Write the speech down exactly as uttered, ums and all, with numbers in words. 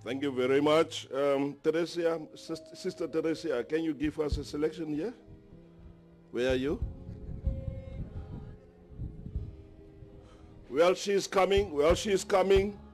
Thank you very much. Um, Teresia, Sister, Sister Teresia, can you give us a selection here? Where are you? Well, she's coming. Well, she's coming.